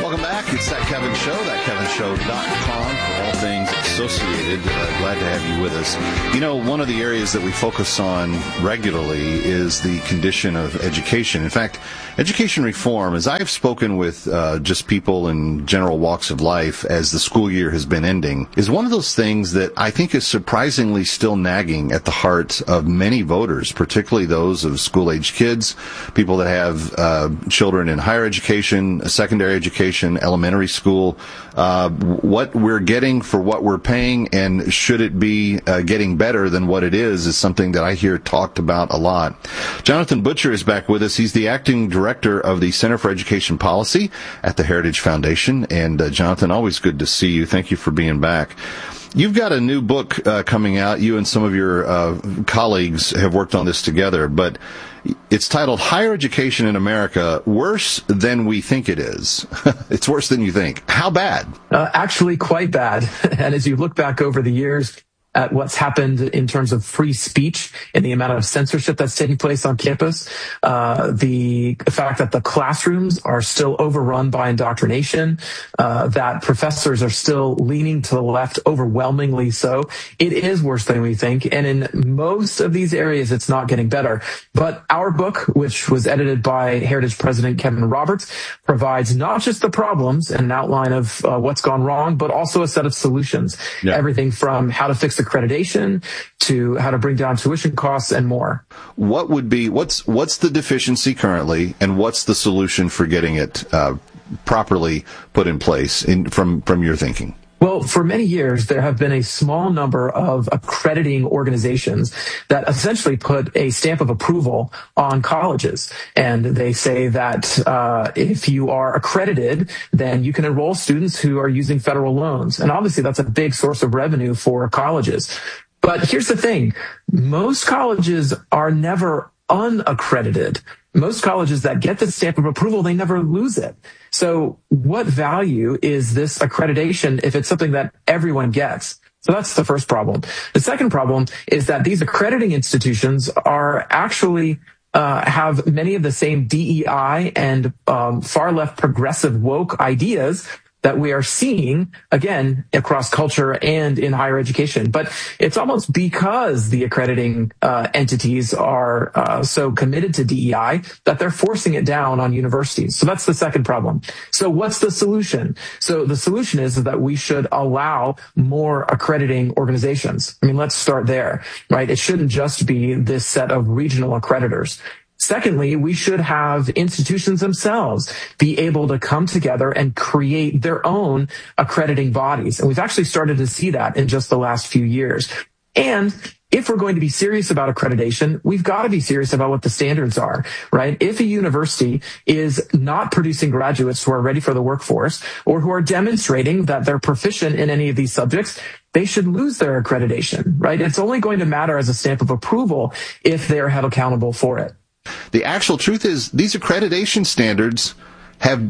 Welcome back. It's That Kevin Show, thatkevinshow.com for all things associated. Glad to have you with us. You know, one of the areas that we focus on regularly is the condition of education. In fact, education reform, as I've spoken with just people in general walks of life as the school year has been ending, is one of those things that I think is surprisingly still nagging at the heart of many voters, particularly those of school-age kids, people that have children in higher education, secondary education, elementary school, what we're getting for what we're paying, and should it be getting better than what it is something that I hear talked about a lot. Jonathan Butcher is back with us. He's the acting director of the Center for Education Policy at the Heritage Foundation. And Jonathan, always good to see you. Thank you for being back. You've got a new book coming out. You and some of your colleagues have worked on this together, but it's titled Higher Education in America, Worse Than We Think It Is. It's worse than you think. How bad? Actually, quite bad. And as you look back over the years at what's happened in terms of free speech and the amount of censorship that's taking place on campus, the fact that the classrooms are still overrun by indoctrination, that professors are still leaning to the left overwhelmingly so, it is worse than we think. And in most of these areas, it's not getting better. But our book, which was edited by Heritage President Kevin Roberts, provides not just the problems and an outline of what's gone wrong, but also a set of solutions. Yeah. Everything from how to fix accreditation to how to bring down tuition costs and more. What would be, what's the deficiency currently, and what's the solution for getting it properly put in place from your thinking? Well, for many years, there have been a small number of accrediting organizations that essentially put a stamp of approval on colleges. And they say that if you are accredited, then you can enroll students who are using federal loans. And obviously, that's a big source of revenue for colleges. But here's the thing. Most colleges are never unaccredited. Most colleges that get the stamp of approval, they never lose it. So what value is this accreditation if it's something that everyone gets? So that's the first problem. The second problem is that these accrediting institutions are actually have many of the same DEI and far left progressive woke ideas that we are seeing, again, across culture and in higher education. But it's almost because the accrediting entities are so committed to DEI that they're forcing it down on universities. So that's the second problem. So what's the solution? So the solution is that we should allow more accrediting organizations. I mean, let's start there, right? It shouldn't just be this set of regional accreditors. Secondly, we should have institutions themselves be able to come together and create their own accrediting bodies. And we've actually started to see that in just the last few years. And if we're going to be serious about accreditation, we've got to be serious about what the standards are, right? If a university is not producing graduates who are ready for the workforce or who are demonstrating that they're proficient in any of these subjects, they should lose their accreditation, right? It's only going to matter as a stamp of approval if they're held accountable for it. The actual truth is these accreditation standards have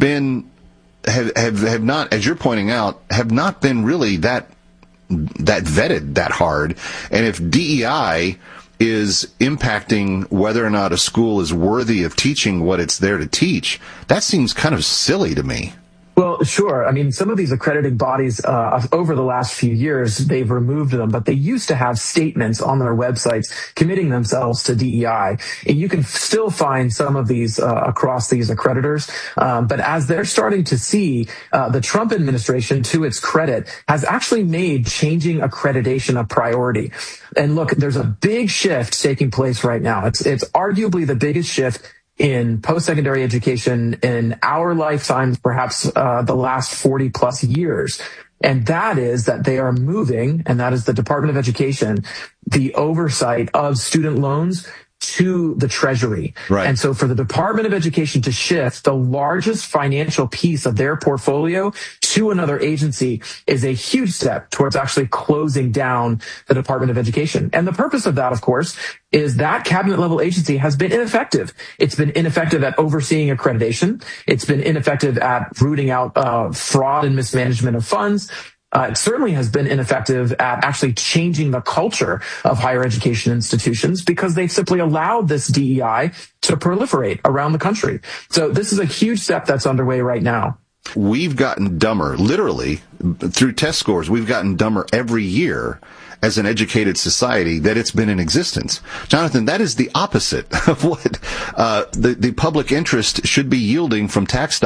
not, as you're pointing out, have not been really that vetted that hard. And if DEI is impacting whether or not a school is worthy of teaching what it's there to teach, that seems kind of silly to me. Well, sure. I mean, some of these accrediting bodies, over the last few years, they've removed them, but they used to have statements on their websites committing themselves to DEI. And you can still find some of these across these accreditors. But as they're starting to see, the Trump administration, to its credit, has actually made changing accreditation a priority. And look, there's a big shift taking place right now. It's arguably the biggest shift in post-secondary education in our lifetimes, perhaps the last 40 plus years. And that is that they are moving, and that is the Department of Education, the oversight of student loans to the Treasury. Right. And so for the Department of Education to shift the largest financial piece of their portfolio to another agency is a huge step towards actually closing down the Department of Education. And the purpose of that, of course, is that cabinet level agency has been ineffective. It's been ineffective at overseeing accreditation. It's been ineffective at rooting out fraud and mismanagement of funds. It certainly has been ineffective at actually changing the culture of higher education institutions because they've simply allowed this DEI to proliferate around the country. So this is a huge step that's underway right now. we've gotten dumber, literally, through test scores. We've gotten dumber every year as an educated society that it's been in existence. Jonathan, that is the opposite of what the public interest should be yielding from tax dollars.